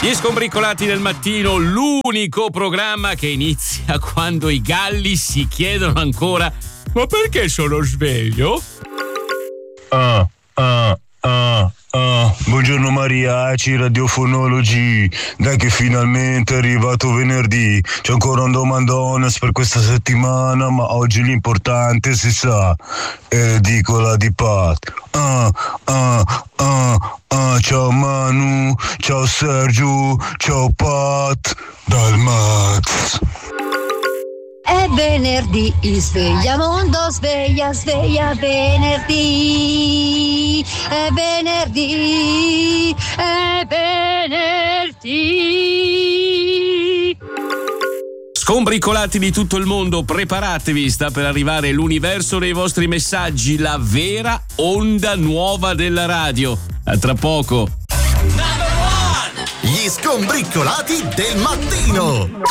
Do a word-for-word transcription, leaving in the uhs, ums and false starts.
Gli Scombricolati del mattino, l'unico programma che inizia quando i galli si chiedono ancora: ma perché sono sveglio? Ah, ah, ah, ah. Buongiorno mariachi, radiofonologi. Dai che finalmente è arrivato venerdì. C'è ancora un domandones per questa settimana, ma oggi l'importante si sa. È l'edicola di Pat. Ah, ah, ah, ah. Ciao Manu, ciao Sergio, ciao Pat, dal Maz. È venerdì, sveglia mondo, sveglia, sveglia, venerdì. È venerdì, è venerdì. Scombricolati di tutto il mondo, preparatevi, sta per arrivare l'universo dei vostri messaggi, la vera onda nuova della radio. A tra poco. Gli Scombricolati del mattino.